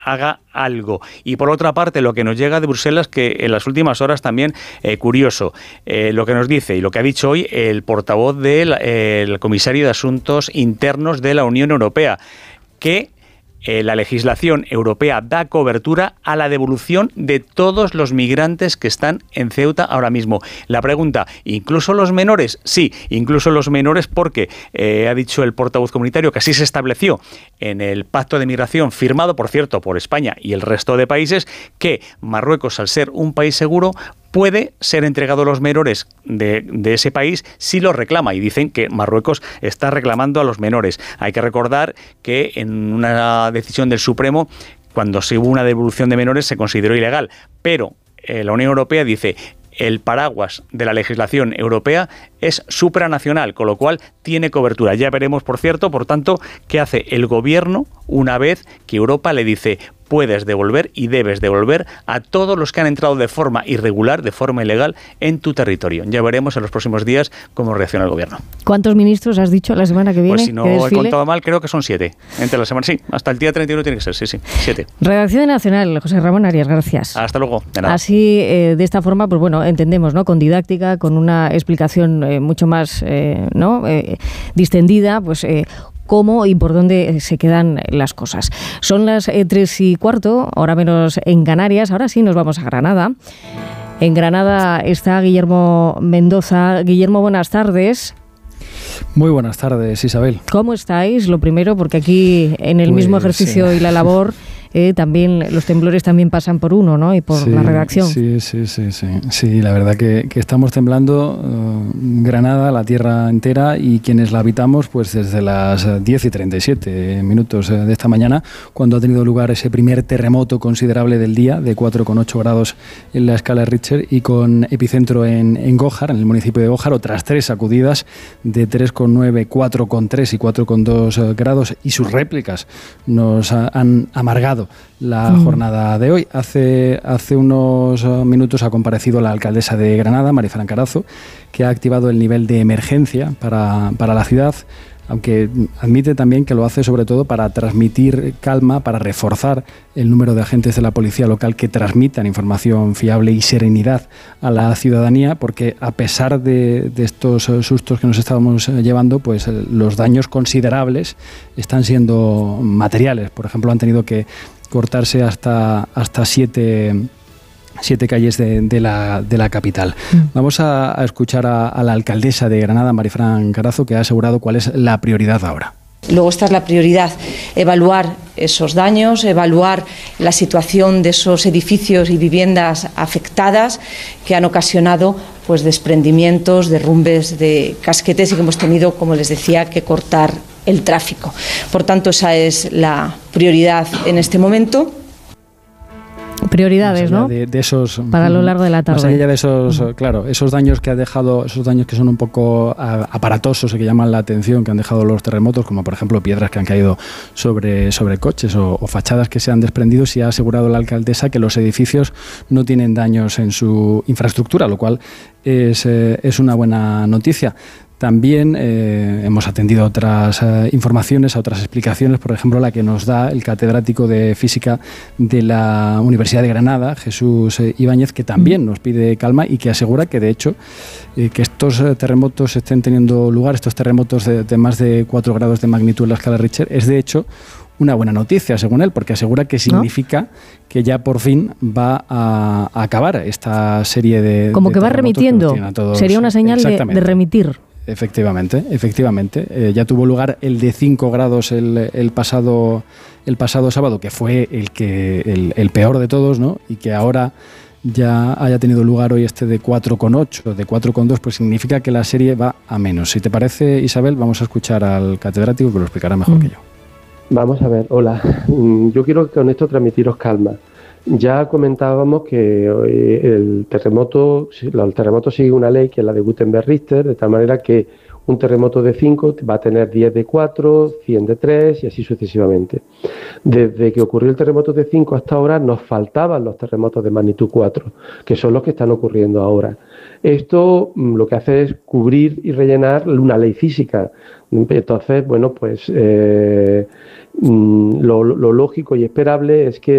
haga algo. Y por otra parte, lo que nos llega de Bruselas, que en las últimas horas también, curioso, lo que nos dice y lo que ha dicho hoy el portavoz del comisario de Asuntos Internos de la Unión Europea, que la legislación europea da cobertura a la devolución de todos los migrantes que están en Ceuta ahora mismo. La pregunta, ¿incluso los menores? Sí, incluso los menores, porque ha dicho el portavoz comunitario que así se estableció en el pacto de migración firmado, por cierto, por España y el resto de países, que Marruecos, al ser un país seguro, puede ser entregado a los menores de ese país si lo reclama, y dicen que Marruecos está reclamando a los menores. Hay que recordar que en una decisión del Supremo, cuando se hubo una devolución de menores, se consideró ilegal, pero la Unión Europea dice: el paraguas de la legislación europea es supranacional, con lo cual tiene cobertura. Ya veremos, por cierto, por tanto, qué hace el gobierno una vez que Europa le dice: puedes devolver y debes devolver a todos los que han entrado de forma irregular, de forma ilegal, en tu territorio. Ya veremos en los próximos días cómo reacciona el gobierno. ¿Cuántos ministros has dicho la semana que viene? Pues si no he contado mal, creo que son 7. Entre la semana, sí, hasta el día 31 tiene que ser, sí, 7. Redacción Nacional, José Ramón Arias, gracias. Hasta luego. De nada. Así, de esta forma, pues bueno, entendemos, ¿no? Con didáctica, con una explicación mucho más distendida, pues cómo y por dónde se quedan las cosas. Son las 3:15, ahora menos en Canarias. Ahora sí nos vamos a Granada. En Granada está Guillermo Mendoza. Guillermo, buenas tardes. Muy buenas tardes, Isabel. ¿Cómo estáis? Lo primero, porque aquí en el mismo ejercicio y la labor también los temblores también pasan por uno, ¿no? Y por la redacción. Sí, la verdad que estamos temblando Granada, la tierra entera, y quienes la habitamos, pues desde las 10:37 de esta mañana, cuando ha tenido lugar ese primer terremoto considerable del día, de 4,8 grados en la escala Richter, y con epicentro en Gójar, en el municipio de Gójar, otras 3 sacudidas de 3,9, 4,3 y 4,2 grados, y sus réplicas nos han amargado la jornada de hoy. Hace unos minutos ha comparecido la alcaldesa de Granada, Marifran Carazo, que ha activado el nivel de emergencia para la ciudad, aunque admite también que lo hace sobre todo para transmitir calma, para reforzar el número de agentes de la policía local que transmitan información fiable y serenidad a la ciudadanía, porque a pesar de estos sustos que nos estábamos llevando, pues los daños considerables están siendo materiales. Por ejemplo, han tenido que cortarse hasta 7 calles de la capital. Vamos a escuchar a la alcaldesa de Granada, Marifran Carazo, que ha asegurado cuál es la prioridad ahora. Luego esta es la prioridad, evaluar esos daños, evaluar la situación de esos edificios y viviendas afectadas que han ocasionado pues desprendimientos, derrumbes de casquetes y que hemos tenido, como les decía, que cortar el tráfico. Por tanto, esa es la prioridad en este momento. Prioridades, ¿no? De esos, para lo largo de la tarde. Más allá de esos, claro, esos daños que ha dejado, esos daños que son un poco aparatosos y que llaman la atención, que han dejado los terremotos, como por ejemplo piedras que han caído sobre coches o fachadas que se han desprendido, sí ha asegurado la alcaldesa que los edificios no tienen daños en su infraestructura, lo cual es una buena noticia. También hemos atendido a otras informaciones, a otras explicaciones, por ejemplo, la que nos da el catedrático de Física de la Universidad de Granada, Jesús Ibáñez, que también nos pide calma y que asegura que, de hecho, que estos terremotos estén teniendo lugar, estos terremotos de más de 4 grados de magnitud en la escala Richter, es, de hecho, una buena noticia, según él, porque asegura que significa que ya por fin va a acabar esta serie de como que va remitiendo, sería una señal de remitir. Efectivamente. Ya tuvo lugar el de 5 grados el pasado sábado, que fue el peor de todos, ¿no? Y que ahora ya haya tenido lugar hoy este de 4,8, de 4,2, pues significa que la serie va a menos. Si te parece, Isabel, vamos a escuchar al catedrático que lo explicará mejor que yo. Vamos a ver, hola. Yo quiero con esto transmitiros calma. Ya comentábamos que el terremoto sigue una ley que es la de Gutenberg-Richter, de tal manera que un terremoto de 5 va a tener 10 de 4, 100 de 3 y así sucesivamente. Desde que ocurrió el terremoto de 5 hasta ahora nos faltaban los terremotos de magnitud 4, que son los que están ocurriendo ahora. Esto lo que hace es cubrir y rellenar una ley física. Entonces, bueno, pues lo lógico y esperable es que